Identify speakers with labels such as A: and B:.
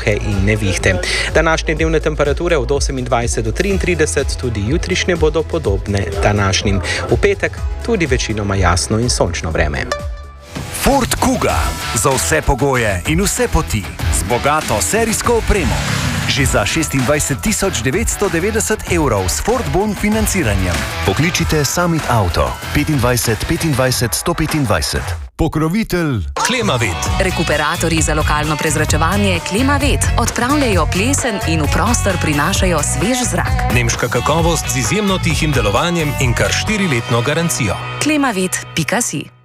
A: plohe in nevihte. Današnje dnevne temperature od 28 do 33, tudi jutrišnje bodo podobne današnjim. V petek tudi večinoma jasno in sončno vreme.
B: Ford Kuga. Za vse pogoje in vse poti. Z bogato serijsko opremo. Že za 26.990 € s Ford Bon financiranjem. Pokličite Summit Auto 25 25 125. Pokrovitelj Klimavet.
C: Rekuperatorji za lokalno prezračevanje Klimavet odpravljajo plesen in v prostor prinašajo svež zrak.
D: Nemška kakovost z izjemno tihim delovanjem in kar 4-letno garancijo.
C: Klimavet.si